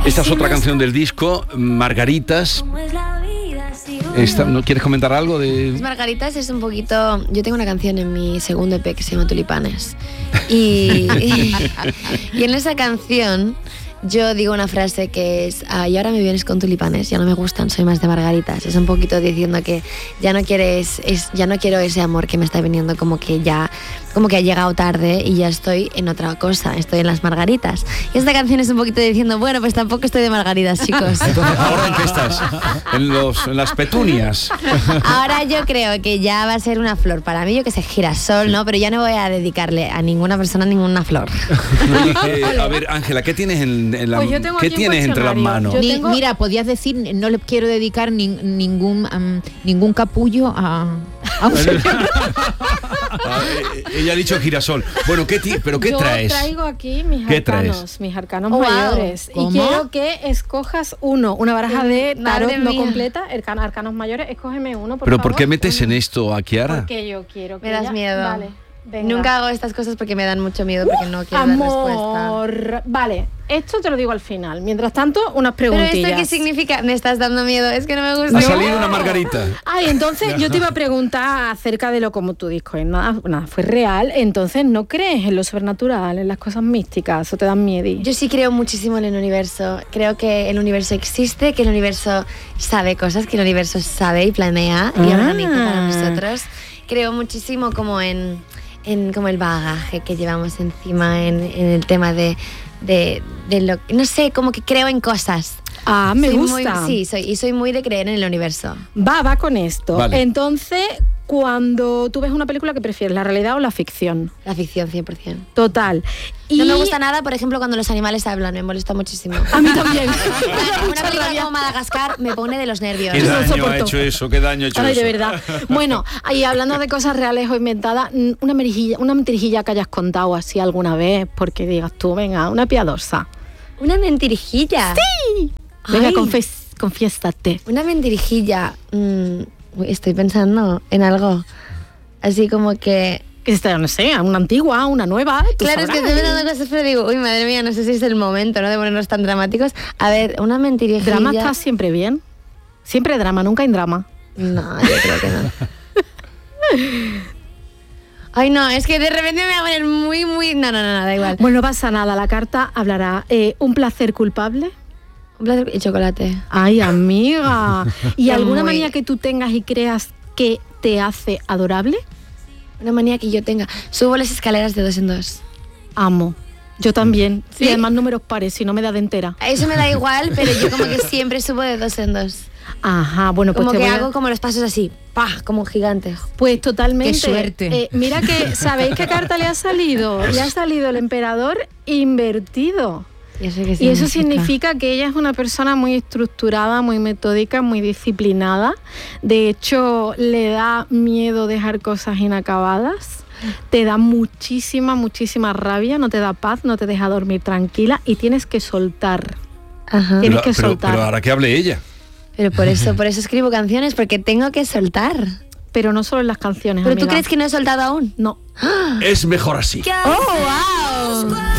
Esta es otra canción del disco, Margaritas. ¿No quieres comentar algo de...? Margaritas es un poquito... Yo tengo una canción en mi segundo EP que se llama Tulipanes. Y en esa canción yo digo una frase que es: y ahora me vienes con tulipanes, ya no me gustan, soy más de margaritas. Es un poquito diciendo que ya no quiero ese amor que me está viniendo, como que ha llegado tarde y ya estoy en otra cosa, estoy en las margaritas. Y esta canción es un poquito diciendo, bueno, pues tampoco estoy de margaritas, chicos. Entonces, ¿ahora en qué estás? En las petunias. Ahora yo creo que ya va a ser una flor para mí, yo que sé, girasol, ¿no? Pero ya no voy a dedicarle a ninguna persona ninguna flor. A ver, Ángela, ¿qué tienes ¿qué tienes entre las manos? Mira, podías decir, no le quiero dedicar ningún capullo a un señor. Ella ha dicho girasol. Bueno, ¿pero qué traes? Yo traigo aquí mis arcanos mayores. ¿Cómo? Y quiero que escojas una baraja de tarot no completa, arcanos mayores, escógeme uno, por ¿Pero favor. por qué metes en esto a Kiara? Porque yo quiero que Me das miedo. Vale, venga. Nunca hago estas cosas porque me dan mucho miedo, porque no quiero dar respuesta. Vale, esto te lo digo al final. Mientras tanto, unas preguntillas. ¿Pero esto qué significa? Me estás dando miedo, es que no me gusta. Ha salido una margarita. Ay, entonces yo te iba a preguntar acerca de lo como tu disco es nada fue real. Entonces, ¿no crees en lo sobrenatural, en las cosas místicas, o te dan miedo? Yo sí creo muchísimo en el universo. Creo que el universo existe, que el universo sabe cosas, que el universo sabe y planea y organiza para nosotros. Creo muchísimo como en como el bagaje que llevamos encima, en el tema de lo, no sé, como que creo en cosas. Me gusta. Soy muy de creer en el universo. Va con esto. Vale. Entonces, cuando tú ves una película, ¿qué prefieres, la realidad o la ficción? La ficción, 100%. Total. No me gusta nada, por ejemplo, cuando los animales hablan, me molesta muchísimo. A mí también. Una película como Madagascar me pone de los nervios. ¿Qué daño ha hecho eso? Ay, de verdad. Bueno, y hablando de cosas reales o inventadas, una mentirijilla que hayas contado así alguna vez, porque digas tú, venga, una piadosa. ¿Una mentirijilla? ¡Sí! Venga, confiésate. Una mentirijilla. Estoy pensando en algo así como que... No sé, una antigua, una nueva. Claro, es que estoy pensando cosas, pero digo, uy, madre mía, no sé si es el momento, ¿no?, de ponernos tan dramáticos. A ver, una mentirijilla... ¿Drama está siempre bien? Siempre drama, nunca hay drama. No, yo creo que no. Ay, no, es que de repente me voy a poner muy... No, da igual. Bueno, no pasa nada, la carta hablará. ¿Un placer culpable? Un placer y chocolate. Ay, amiga. ¿Y alguna manía que tú tengas y creas que te hace adorable? Una manía que yo tenga. Subo las escaleras de 2 en 2. Amo. Yo también. ¿Sí? Y además números pares, si no me da de entera. Eso me da igual, pero yo como que siempre subo de 2 en 2. Ajá, bueno, pues como que hago como los pasos así, como gigantes. Pues totalmente. ¡Qué suerte! Mira que, ¿sabéis qué carta le ha salido? Le ha salido el emperador invertido. Y eso significa que ella es una persona muy estructurada, muy metódica, muy disciplinada. De hecho, le da miedo dejar cosas inacabadas. Te da muchísima rabia, no te da paz, no te deja dormir tranquila y tienes que soltar. Ajá. Tienes que soltar. Pero ahora que hable ella. Pero por eso escribo canciones, porque tengo que soltar. Pero no solo en las canciones, ¿Pero amiga. tú crees que no he soltado aún? No. Es mejor así. ¡Oh, wow!